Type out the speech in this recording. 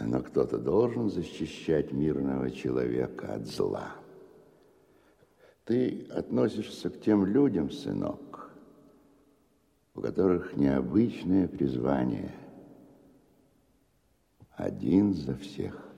Но кто-то должен защищать мирного человека от зла. Ты относишься к тем людям, сынок, у которых необычное призвание. Один за всех.